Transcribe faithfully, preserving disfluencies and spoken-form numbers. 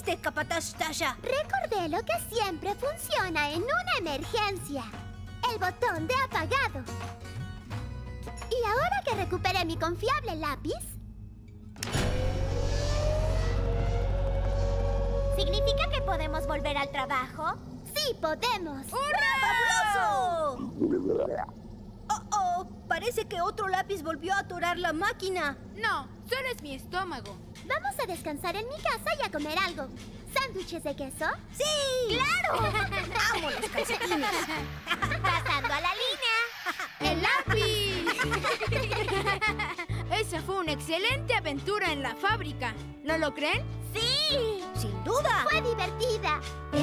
hiciste, Capataz Tasha? Recordé lo que siempre funciona en una emergencia. El botón de apagado. Y ahora que recuperé mi confiable lápiz... ¿Significa que podemos volver al trabajo? ¡Sí, podemos! ¡Hurra! ¡Fabuloso! ¡Oh, oh! Parece que otro lápiz volvió a atorar la máquina. No, solo es mi estómago. Vamos a descansar en mi casa y a comer algo. ¿Sándwiches de queso? ¡Sí! ¡Claro! ¡Amo los calcetines! ¡Pasando a la línea! ¡El lápiz! Esa fue una excelente aventura en la fábrica. ¿No lo creen? ¡Sí! ¡Sin duda! ¡Fue divertida!